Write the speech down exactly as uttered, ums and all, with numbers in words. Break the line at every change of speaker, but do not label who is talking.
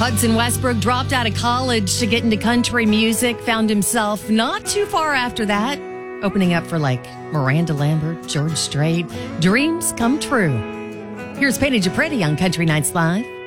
Hudson Westbrook dropped out of college to get into country music, found himself not too far after that, opening up for like Miranda Lambert, George Strait. Dreams come true. Here's Painted You Pretty on Country Nights Live.